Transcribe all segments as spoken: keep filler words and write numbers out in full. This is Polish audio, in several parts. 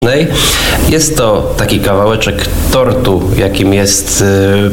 Jest to taki kawałeczek tortu, jakim jest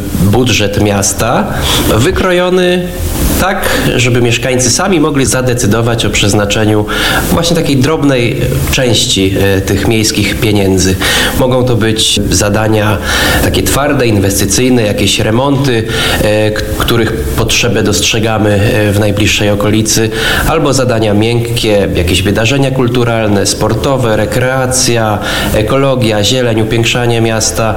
budżet miasta, wykrojony tak, żeby mieszkańcy sami mogli zadecydować o przeznaczeniu właśnie takiej drobnej części tych miejskich pieniędzy. Mogą to być zadania takie twarde, inwestycyjne, jakieś remonty, których potrzebę dostrzegamy w najbliższej okolicy, albo zadania miękkie, jakieś wydarzenia kulturalne, sportowe, rekreacja, ekologia, zieleń, upiększanie miasta.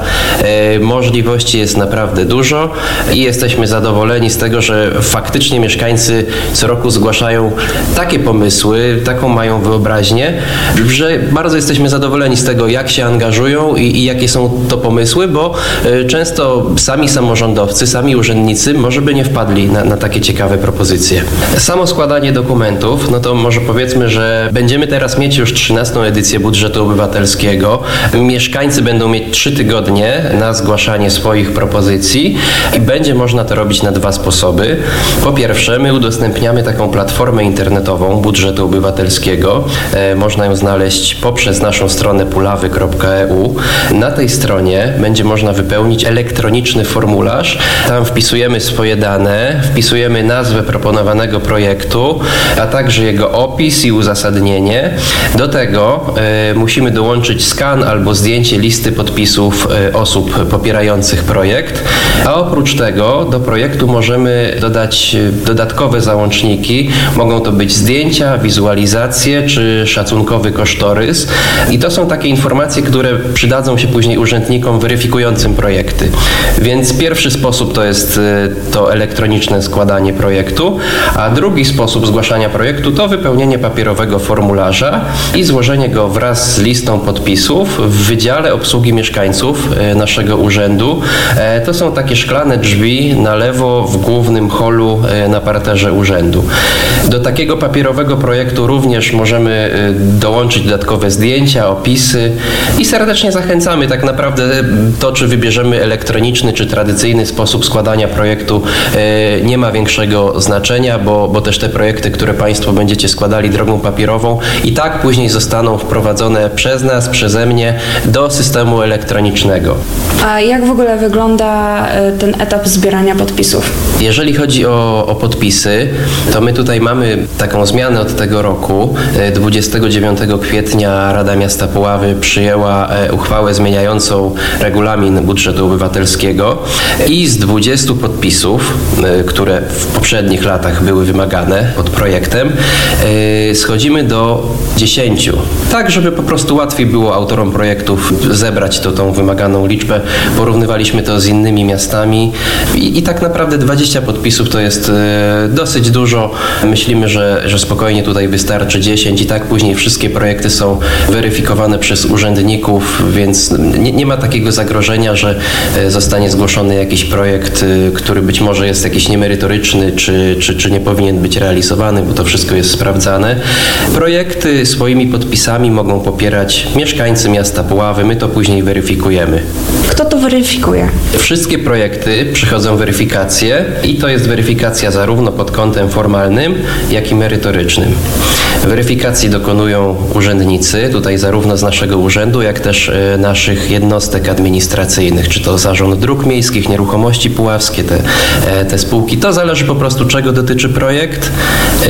Możliwości jest naprawdę dużo i jesteśmy zadowoleni z tego, że faktycznie mieszkańcy co roku zgłaszają takie pomysły, taką mają wyobraźnię, że bardzo jesteśmy zadowoleni z tego, jak się angażują i, i jakie są to pomysły, bo y, często sami samorządowcy, sami urzędnicy może by nie wpadli na, na takie ciekawe propozycje. Samo składanie dokumentów, no to może powiedzmy, że będziemy teraz mieć już trzynastą edycję budżetu obywatelskiego. Mieszkańcy będą mieć trzy tygodnie na zgłaszanie swoich propozycji i będzie można to robić na dwa sposoby. Po pierwsze, my udostępniamy taką platformę internetową budżetu obywatelskiego. E, można ją znaleźć poprzez naszą stronę pulawy kropka e u. Na tej stronie będzie można wypełnić elektroniczny formularz. Tam wpisujemy swoje dane, wpisujemy nazwę proponowanego projektu, a także jego opis i uzasadnienie. Do tego e, musimy dołączyć skan albo zdjęcie listy podpisów e, osób popierających projekt, a oprócz tego do projektu możemy dodać dodatkowe załączniki. Mogą to być zdjęcia, wizualizacje czy szacunkowy kosztorys. I to są takie informacje, które przydadzą się później urzędnikom weryfikującym projekty. Więc pierwszy sposób to jest to elektroniczne składanie projektu, a drugi sposób zgłaszania projektu to wypełnienie papierowego formularza i złożenie go wraz z listą podpisów w Wydziale Obsługi Mieszkańców naszego urzędu. To są takie szklane drzwi na lewo w głównym holu na parterze urzędu. Do takiego papierowego projektu również możemy dołączyć dodatkowe zdjęcia, opisy i serdecznie zachęcamy. Tak naprawdę to, czy wybierzemy elektroniczny, czy tradycyjny sposób składania projektu, nie ma większego znaczenia, bo, bo też te projekty, które Państwo będziecie składali drogą papierową, i tak później zostaną wprowadzone przez nas, przeze mnie do systemu elektronicznego. A jak w ogóle wygląda ten etap zbierania podpisów? Jeżeli chodzi o, o podpisy, to my tutaj mamy taką zmianę od tego roku. dwudziestego dziewiątego kwietnia Rada Miasta Puławy przyjęła uchwałę zmieniającą regulamin budżetu obywatelskiego i z dwudziestu podpisów, które w poprzednich latach były wymagane pod projektem, schodzimy do dziesięciu. Tak, żeby po prostu łatwiej było autorom projektów zebrać to, tą wymaganą liczbę. Porównywaliśmy to z innymi miastami i, i tak naprawdę dwadzieścia podpisów to jest dosyć dużo. Myślimy, że, że spokojnie tutaj wystarczy dziesięć i tak później wszystkie projekty są weryfikowane przez urzędników, więc nie, nie ma takiego zagrożenia, że zostanie zgłoszony jakiś projekt, który być może jest jakiś niemerytoryczny, czy, czy, czy nie powinien być realizowany, bo to wszystko jest sprawdzane. Projekty swoimi podpisami mogą popierać mieszkańcy miasta Puławy, my to później weryfikujemy. Kto to weryfikuje? Wszystkie projekty przechodzą weryfikację i to jest weryfikacja zarówno pod kątem formalnym, jak i merytorycznym. Weryfikacji dokonują urzędnicy, tutaj zarówno z naszego urzędu, jak też naszych jednostek administracyjnych, czy to Zarząd Dróg Miejskich, Nieruchomości Puławskie, te, te spółki. To zależy po prostu, czego dotyczy projekt yy,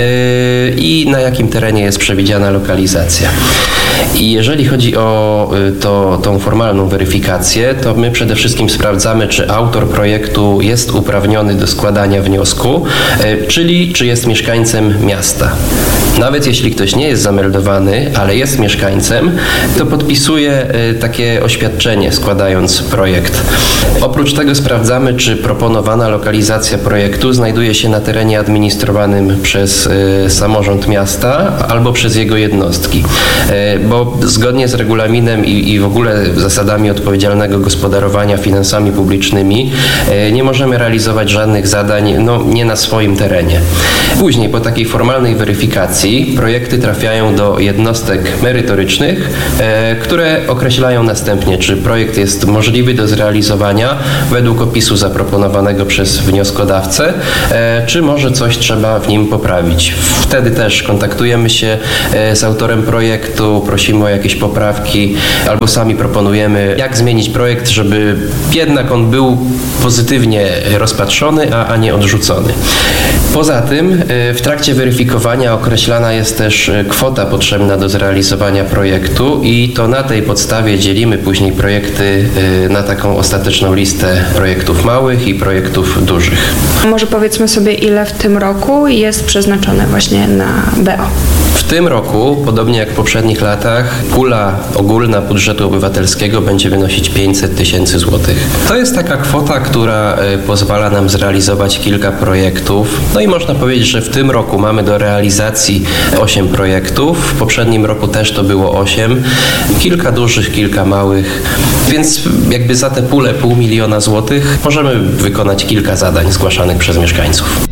i na jakim terenie jest przewidziana lokalizacja. I jeżeli chodzi o to, tą formalną weryfikację, to my przede wszystkim sprawdzamy, czy autor projektu jest uprawniony do składania wniosku, czyli czy jest mieszkańcem miasta. Nawet jeśli ktoś nie jest zameldowany, ale jest mieszkańcem, to podpisuje takie oświadczenie, składając projekt. Oprócz tego sprawdzamy, czy proponowana lokalizacja projektu znajduje się na terenie administrowanym przez samorząd miasta albo przez jego jednostki. Bo zgodnie z regulaminem i, i w ogóle zasadami odpowiedzialnego gospodarowania finansami publicznymi nie możemy realizować żadnych zadań no, nie na swoim terenie. Później po takiej formalnej weryfikacji projekty trafiają do jednostek merytorycznych, e, które określają następnie, czy projekt jest możliwy do zrealizowania według opisu zaproponowanego przez wnioskodawcę, e, czy może coś trzeba w nim poprawić. Wtedy też kontaktujemy się e, z autorem projektu, prosimy prosimy o jakieś poprawki, albo sami proponujemy, jak zmienić projekt, żeby jednak on był pozytywnie rozpatrzony, a, a nie odrzucony. Poza tym w trakcie weryfikowania określana jest też kwota potrzebna do zrealizowania projektu i to na tej podstawie dzielimy później projekty na taką ostateczną listę projektów małych i projektów dużych. Może powiedzmy sobie, ile w tym roku jest przeznaczone właśnie na B O. W tym roku, podobnie jak w poprzednich latach, pula ogólna budżetu obywatelskiego będzie wynosić pięćset tysięcy złotych. To jest taka kwota, która pozwala nam zrealizować kilka projektów. No i można powiedzieć, że w tym roku mamy do realizacji osiem projektów. W poprzednim roku też to było osiem. Kilka dużych, kilka małych. Więc jakby za tę pulę pół miliona złotych możemy wykonać kilka zadań zgłaszanych przez mieszkańców.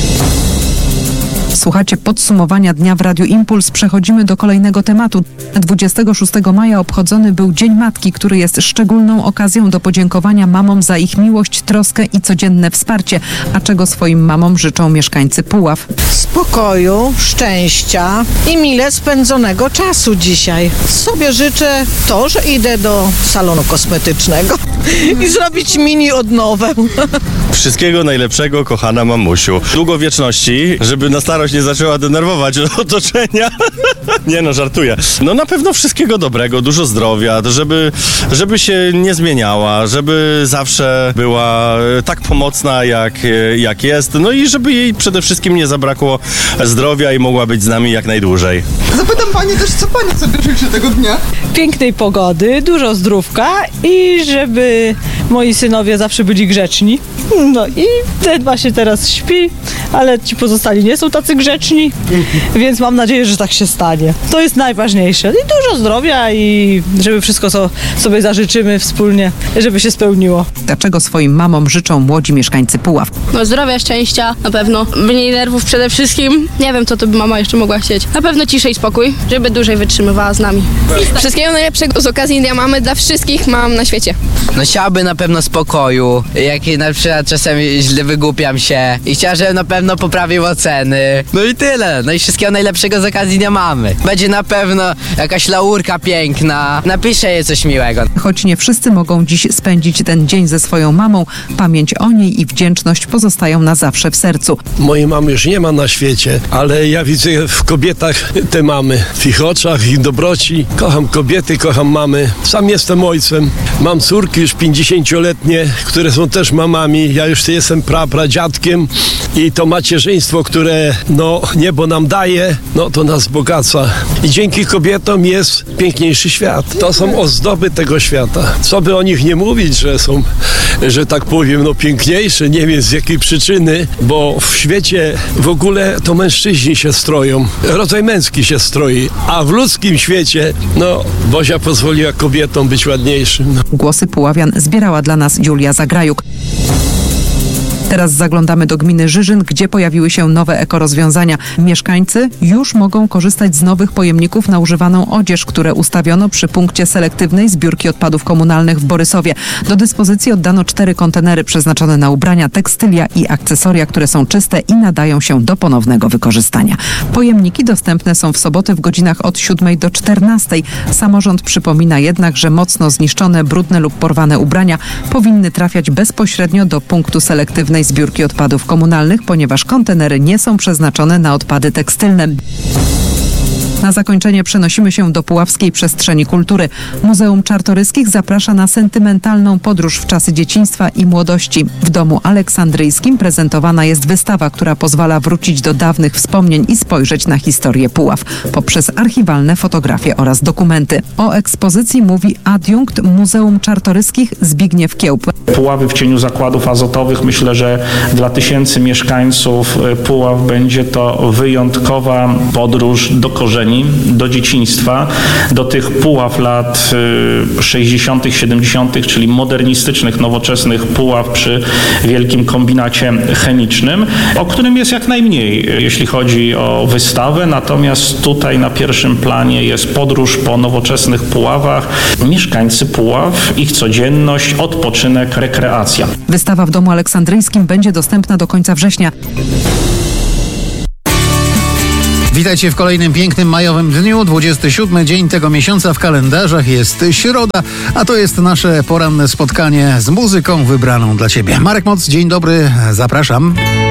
Słuchacie podsumowania dnia w Radiu Impuls. Przechodzimy do kolejnego tematu. dwudziestego szóstego maja obchodzony był Dzień Matki, który jest szczególną okazją do podziękowania mamom za ich miłość, troskę i codzienne wsparcie. A czego swoim mamom życzą mieszkańcy Puław? Spokoju, szczęścia i mile spędzonego czasu dzisiaj. Sobie życzę to, że idę do salonu kosmetycznego i zrobić mini odnowę. Wszystkiego najlepszego, kochana mamusiu. Długowieczności, żeby na starość nie zaczęła denerwować otoczenia. Nie no, żartuję. No na pewno wszystkiego dobrego, dużo zdrowia, żeby, żeby się nie zmieniała, żeby zawsze była tak pomocna, jak, jak jest. No i żeby jej przede wszystkim nie zabrakło zdrowia i mogła być z nami jak najdłużej. Zapytam pani też, co pani sobie życzy tego dnia? Pięknej pogody, dużo zdrówka i żeby moi synowie zawsze byli grzeczni. No i ten właśnie teraz śpi, ale ci pozostali nie są tacy grzeczni, więc mam nadzieję, że tak się stanie. To jest najważniejsze. I dużo zdrowia i żeby wszystko, co sobie zażyczymy wspólnie, żeby się spełniło. Dlaczego swoim mamom życzą młodzi mieszkańcy Puław? No zdrowia, szczęścia, na pewno. Mniej nerwów przede wszystkim. Nie wiem, co to by mama jeszcze mogła chcieć. Na pewno ciszej spokój, żeby dłużej wytrzymywała z nami. Wszystkiego najlepszego z okazji Dnia Mamy dla wszystkich mam na świecie. No chciałabym na pewno spokoju, jak na przykład czasem źle wygłupiam się i chciałbym, żebym na pewno poprawił oceny. No i tyle, no i wszystkiego najlepszego z okazji Dnia Mamy. Będzie na pewno jakaś laurka piękna, napiszę jej coś miłego. Choć nie wszyscy mogą dziś spędzić ten dzień ze swoją mamą, pamięć o niej i wdzięczność pozostają na zawsze w sercu. Mojej mamy już nie ma na świecie, ale ja widzę w kobietach te mamy, w ich oczach, ich dobroci. Kocham kobiety, kocham mamy. Sam jestem ojcem. Mam córki już pięćdziesięcioletnie, które są też mamami. Ja już jestem pra, pradziadkiem i to macierzyństwo, które no, niebo nam daje, no to nas bogaca. I dzięki kobietom jest piękniejszy świat. To są ozdoby tego świata. Co by o nich nie mówić, że są, że tak powiem, no piękniejsze, nie wiem z jakiej przyczyny, bo w świecie w ogóle to mężczyźni się stroją. Rodzaj męski się stroi, a w ludzkim świecie, no, Bozia pozwoliła kobietom być ładniejszym. No. Głosy Puławian zbierała dla nas Julia Zagrajuk. Teraz zaglądamy do gminy Żyżyn, gdzie pojawiły się nowe ekorozwiązania. Mieszkańcy już mogą korzystać z nowych pojemników na używaną odzież, które ustawiono przy punkcie selektywnej zbiórki odpadów komunalnych w Borysowie. Do dyspozycji oddano cztery kontenery przeznaczone na ubrania, tekstylia i akcesoria, które są czyste i nadają się do ponownego wykorzystania. Pojemniki dostępne są w soboty w godzinach od siódmej do czternastej. Samorząd przypomina jednak, że mocno zniszczone, brudne lub porwane ubrania powinny trafiać bezpośrednio do punktu selektywnej zbiórki odpadów komunalnych, ponieważ kontenery nie są przeznaczone na odpady tekstylne. Na zakończenie przenosimy się do puławskiej przestrzeni kultury. Muzeum Czartoryskich zaprasza na sentymentalną podróż w czasy dzieciństwa i młodości. W Domu Aleksandryjskim prezentowana jest wystawa, która pozwala wrócić do dawnych wspomnień i spojrzeć na historię Puław poprzez archiwalne fotografie oraz dokumenty. O ekspozycji mówi adiunkt Muzeum Czartoryskich Zbigniew Kiełb. Puławy w cieniu zakładów azotowych. Myślę, że dla tysięcy mieszkańców Puław będzie to wyjątkowa podróż do korzeni, do dzieciństwa, do tych Puław lat sześćdziesiątych, siedemdziesiątych, czyli modernistycznych, nowoczesnych Puław przy wielkim kombinacie chemicznym, o którym jest jak najmniej, jeśli chodzi o wystawę. Natomiast tutaj na pierwszym planie jest podróż po nowoczesnych Puławach. Mieszkańcy Puław, ich codzienność, odpoczynek, rekreacja. Wystawa w Domu Aleksandryjskim będzie dostępna do końca września. Witajcie w kolejnym pięknym majowym dniu. dwudziesty siódmy dzień tego miesiąca w kalendarzach jest środa, a to jest nasze poranne spotkanie z muzyką wybraną dla Ciebie. Marek Moc, dzień dobry, zapraszam.